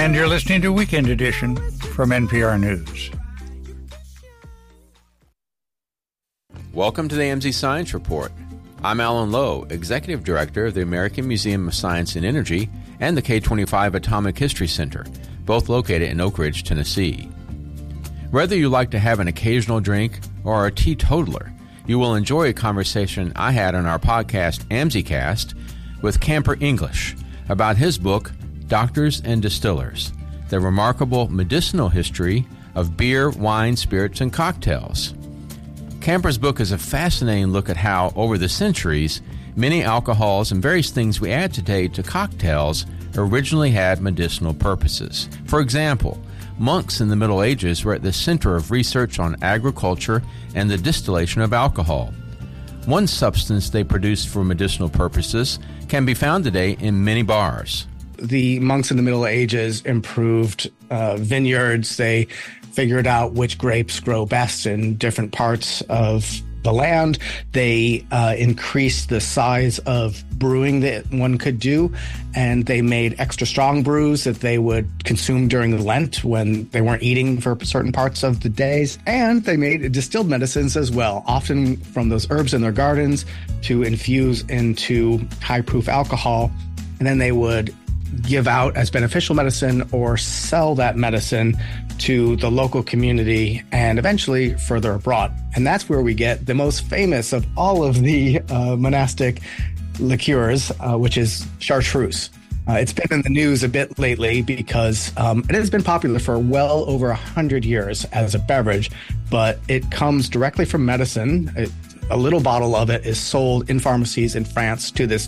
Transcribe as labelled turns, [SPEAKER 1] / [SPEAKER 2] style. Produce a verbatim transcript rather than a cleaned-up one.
[SPEAKER 1] And you're listening to Weekend Edition from N P R News.
[SPEAKER 2] Welcome to the A M Z Science Report. I'm Alan Lowe, Executive Director of the American Museum of Science and Energy and the K twenty-five Atomic History Center, both located in Oak Ridge, Tennessee. Whether you like to have an occasional drink or are a teetotaler, you will enjoy a conversation I had on our podcast, AMZcast, with Camper English about his book, Doctors and Distillers, the remarkable medicinal history of beer, wine, spirits, and cocktails. Camper's book is a fascinating look at how, over the centuries, many alcohols and various things we add today to cocktails originally had medicinal purposes. For example, monks in the Middle Ages were at the center of research on agriculture and the distillation of alcohol. One substance they produced for medicinal purposes can be found today in many bars.
[SPEAKER 3] The monks in the Middle Ages improved uh, vineyards. They figured out which grapes grow best in different parts of the land. They uh, increased the size of brewing that one could do, and they made extra strong brews that they would consume during Lent when they weren't eating for certain parts of the days. And they made distilled medicines as well, often from those herbs in their gardens, to infuse into high-proof alcohol. And then they would give out as beneficial medicine or sell that medicine to the local community and eventually further abroad. And that's where we get the most famous of all of the uh, monastic liqueurs, uh, which is chartreuse. Uh, it's been in the news a bit lately because um, it has been popular for well over one hundred years as a beverage, but it comes directly from medicine. It, a little bottle of it is sold in pharmacies in France to this